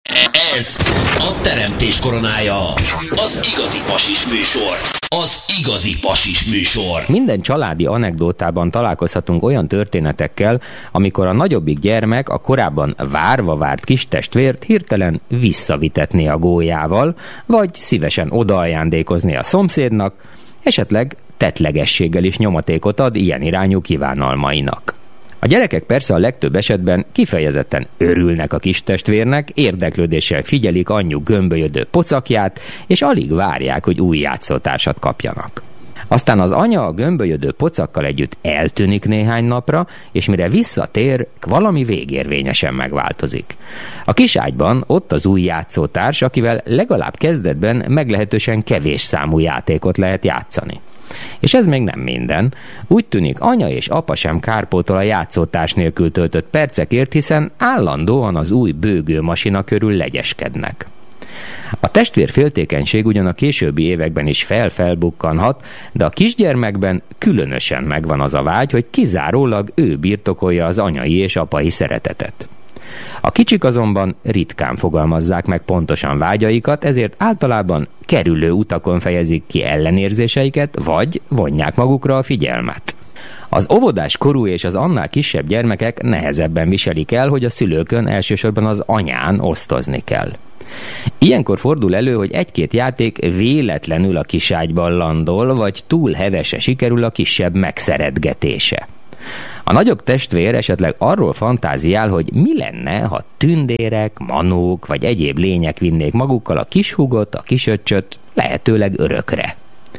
Ez a teremtés koronája. Az igazi pasis műsor. Az igazi pasis műsor. Minden családi anekdótában találkozhatunk olyan történetekkel, amikor a nagyobbik gyermek a korábban várva várt kistestvért hirtelen visszavitetné a gólyával, vagy szívesen odaajándékozné a szomszédnak, esetleg tettlegességgel is nyomatékot ad ilyen irányú kívánalmainak. A gyerekek persze a legtöbb esetben kifejezetten örülnek a kistestvérnek, érdeklődéssel figyelik anyjuk gömbölyödő pocakját, és alig várják, hogy új játszótársat kapjanak. Aztán az anya a gömbölyödő pocakkal együtt eltűnik néhány napra, és mire visszatér, valami végérvényesen megváltozik. A kiságyban ott az új játszótárs, akivel legalább kezdetben meglehetősen kevés számú játékot lehet játszani. És ez még nem minden. Úgy tűnik, anya és apa sem kárpótol a játszótárs nélkül töltött percekért, hiszen állandóan az új bőgő masina körül legyeskednek. A testvérféltékenység ugyan a későbbi években is felbukkanhat, de a kisgyermekben különösen megvan az a vágy, hogy kizárólag ő birtokolja az anyai és apai szeretetet. A kicsik azonban ritkán fogalmazzák meg pontosan vágyaikat, ezért általában kerülő utakon fejezik ki ellenérzéseiket, vagy vonják magukra a figyelmet. Az óvodás korú és az annál kisebb gyermekek nehezebben viselik el, hogy a szülőkön elsősorban az anyán osztozni kell. Ilyenkor fordul elő, hogy egy-két játék véletlenül a kiságyban landol, vagy túl hevese sikerül a kisebb megszeretgetése. A nagyobb testvér esetleg arról fantáziál, hogy mi lenne, ha tündérek, manók vagy egyéb lények vinnék magukkal a kishúgot, a kisöccsöt, lehetőleg örökre.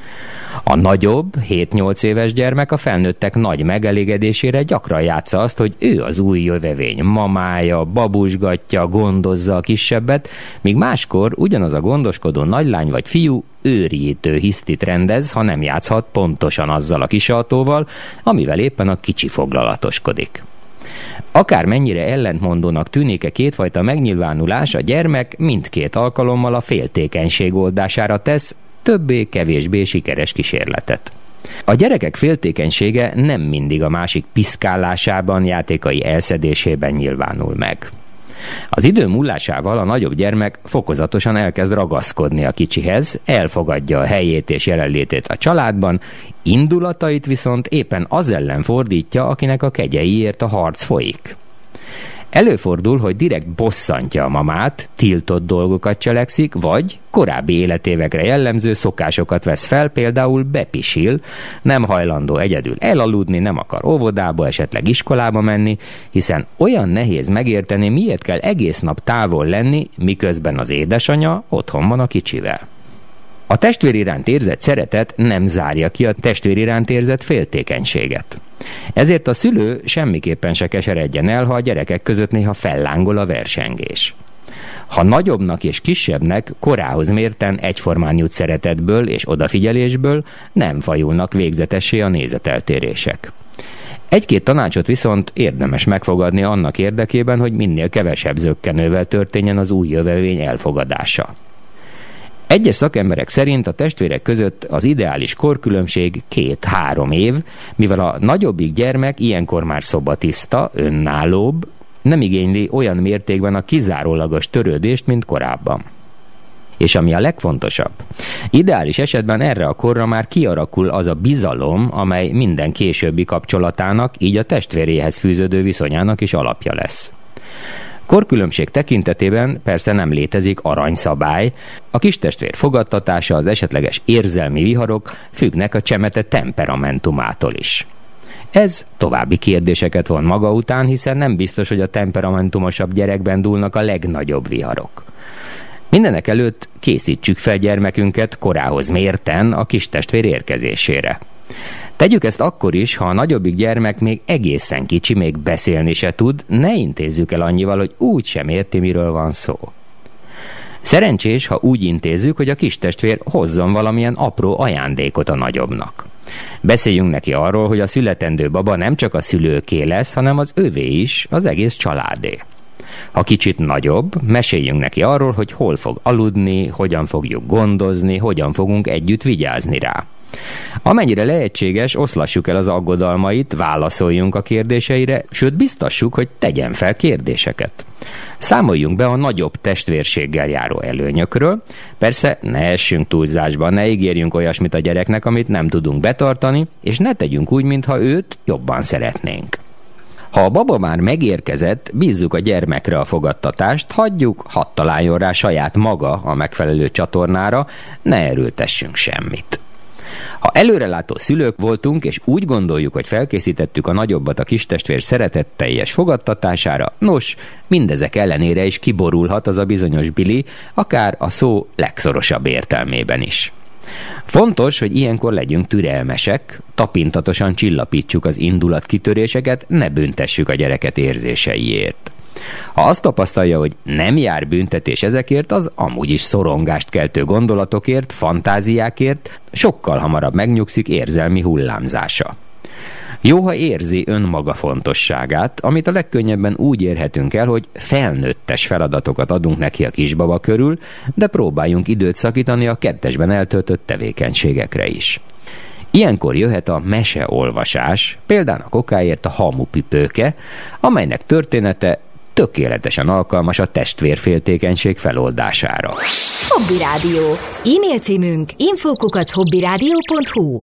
A nagyobb, 7-8 éves gyermek a felnőttek nagy megelégedésére gyakran játsza azt, hogy ő az új jövevény mamája, babusgatja, gondozza a kisebbet, míg máskor ugyanaz a gondoskodó nagylány vagy fiú őrjítő hisztit rendez, ha nem játszhat pontosan azzal a kisautóval, amivel éppen a kicsi foglalatoskodik. Akármennyire ellentmondónak tűnik kétfajta megnyilvánulás, a gyermek mindkét alkalommal a féltékenység oldására tesz többé-kevésbé sikeres kísérletet. A gyerekek féltékenysége nem mindig a másik piszkálásában, játékai elszedésében nyilvánul meg. Az idő múlásával a nagyobb gyermek fokozatosan elkezd ragaszkodni a kicsihez, elfogadja a helyét és jelenlétét a családban, indulatait viszont éppen az ellen fordítja, akinek a kegyeiért a harc folyik. Előfordul, hogy direkt bosszantja a mamát, tiltott dolgokat cselekszik, vagy korábbi életévekre jellemző szokásokat vesz fel, például bepisil, nem hajlandó egyedül elaludni, nem akar óvodába, esetleg iskolába menni, hiszen olyan nehéz megérteni, miért kell egész nap távol lenni, miközben az édesanyja otthon van a kicsivel. A testvér iránt érzett szeretet nem zárja ki a testvér iránt érzett féltékenységet. Ezért a szülő semmiképpen se keseredjen el, ha a gyerekek között néha fellángol a versengés. Ha nagyobbnak és kisebbnek korához mérten egyformán jut szeretetből és odafigyelésből, nem fajulnak végzetessé a nézeteltérések. Egy-két tanácsot viszont érdemes megfogadni annak érdekében, hogy minél kevesebb zökkenővel történjen az új jövevény elfogadása. Egyes szakemberek szerint a testvérek között az ideális korkülönbség 2-3 év, mivel a nagyobbik gyermek ilyenkor már szobatiszta, önállóbb, nem igényli olyan mértékben a kizárólagos törődést, mint korábban. És ami a legfontosabb, ideális esetben erre a korra már kialakul az a bizalom, amely minden későbbi kapcsolatának, így a testvéréhez fűződő viszonyának is alapja lesz. Korkülönbség tekintetében persze nem létezik aranyszabály, a kistestvér fogadtatása, az esetleges érzelmi viharok függnek a csemete temperamentumától is. Ez további kérdéseket von maga után, hiszen nem biztos, hogy a temperamentumosabb gyerekben dúlnak a legnagyobb viharok. Mindenek előtt készítsük fel gyermekünket korához mérten a kistestvér érkezésére. Tegyük ezt akkor is, ha a nagyobbik gyermek még egészen kicsi, még beszélni se tud, ne intézzük el annyival, hogy úgy sem érti, miről van szó. Szerencsés, ha úgy intézzük, hogy a kistestvér hozzon valamilyen apró ajándékot a nagyobbnak. Beszéljünk neki arról, hogy a születendő baba nem csak a szülőké lesz, hanem az övé is, az egész családé. Ha kicsit nagyobb, meséljünk neki arról, hogy hol fog aludni, hogyan fogjuk gondozni, hogyan fogunk együtt vigyázni rá. Amennyire lehetséges, oszlassuk el az aggodalmait, válaszoljunk a kérdéseire, sőt biztassuk, hogy tegyen fel kérdéseket. Számoljunk be a nagyobb testvérséggel járó előnyökről, persze ne essünk túlzásba, ne ígérjünk olyasmit a gyereknek, amit nem tudunk betartani, és ne tegyünk úgy, mintha őt jobban szeretnénk. Ha a baba már megérkezett, bízzuk a gyermekre a fogadtatást, hagyjuk, hadd találjon rá saját maga a megfelelő csatornára, ne erőltessünk semmit. Ha előrelátó szülők voltunk, és úgy gondoljuk, hogy felkészítettük a nagyobbat a kistestvér szeretetteljes fogadtatására, nos, mindezek ellenére is kiborulhat az a bizonyos bili, akár a szó legszorosabb értelmében is. Fontos, hogy ilyenkor legyünk türelmesek, tapintatosan csillapítsuk az indulatkitöréseket, ne büntessük a gyereket érzéseiért. Ha azt tapasztalja, hogy nem jár büntetés ezekért, az amúgy is szorongást keltő gondolatokért, fantáziákért sokkal hamarabb megnyugszik érzelmi hullámzása. Jó, ha érzi önmaga fontosságát, amit a legkönnyebben úgy érhetünk el, hogy felnőttes feladatokat adunk neki a kisbaba körül, de próbáljunk időt szakítani a kettesben eltöltött tevékenységekre is. Ilyenkor jöhet a meseolvasás, például a kokáért a hamupipőke, amelynek története tökéletesen alkalmas a testvérféltékenység feloldására. Hobby Rádió. E-mail címünk info@hobbyradio.hu.